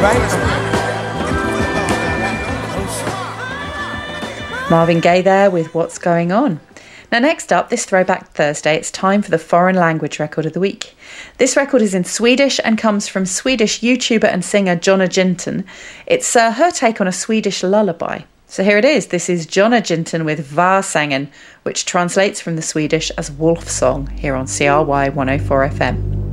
Marvin Gaye there with What's Going On. Now next up, this Throwback Thursday, it's time for the Foreign Language Record of the Week. This record is in Swedish and comes from Swedish YouTuber and singer Jonna Jinton. It's her take on a Swedish lullaby. So here it is. This is Jonna Jinton with Varsången, which translates from the Swedish as Wolf Song, here on CRY 104 FM.